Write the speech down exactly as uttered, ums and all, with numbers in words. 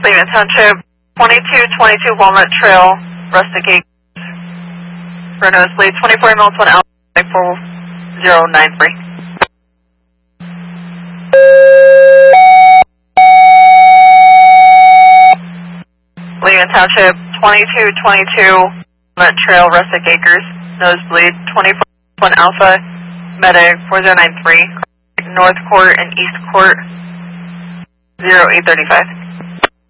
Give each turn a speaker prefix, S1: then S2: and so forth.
S1: Leaving Township, twenty-two twenty-two Walnut Trail, Rustic Acres. For a nosebleed, twenty-four miles, one Alpha, four zero nine three. Leaving Township, twenty-two twenty-two Walnut Trail, Rustic Acres. Nosebleed, twenty-four one Alpha, Medic four zero nine three. North Court and East Court, zero eight thirty-five.